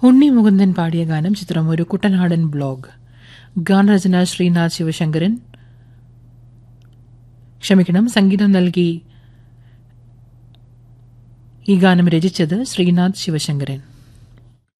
ഉണ്ണി മുകുന്ദൻ പാടിയ ഗാനം. ചിത്രം ഒരു കുട്ടനാടൻ ബ്ലോഗ്. ഗാനരചന ശ്രീനാഥ് ശിവശങ്കരൻ. സംഗീതം നൽകി ഈ ഗാനം രചിച്ചത് ശ്രീനാഥ് ശിവശങ്കരൻ.